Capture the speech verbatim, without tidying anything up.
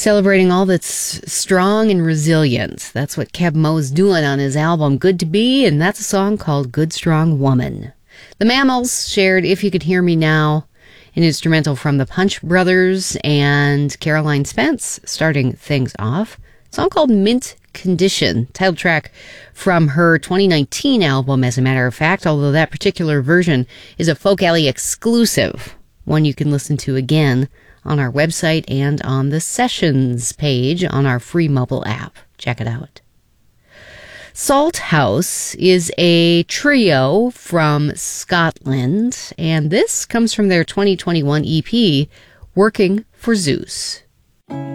celebrating all that's strong and resilient. That's what Keb Mo's doing on his album Good to Be, and that's a song called Good Strong Woman. The Mammals shared If You Could Hear Me Now, an instrumental from the Punch Brothers and Caroline Spence, starting things off. A song called Mint Condition, title track from her twenty nineteen album, as a matter of fact, although that particular version is a Folk Alley exclusive, one you can listen to again on our website and on the Sessions page on our free mobile app. Check it out. Salt House is a trio from Scotland, and this comes from their twenty twenty-one E P, Working for Zeus.